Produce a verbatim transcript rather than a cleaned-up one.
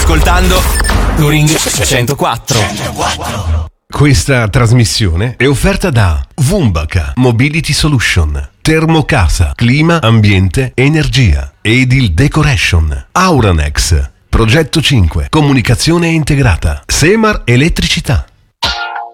ascoltando Touring centoquattro. Questa trasmissione è offerta da Vumbaka Mobility Solution, Termocasa, Clima, Ambiente, Energia, Edil Decoration, Auranex, Progetto cinque, Comunicazione integrata, Semar Elettricità.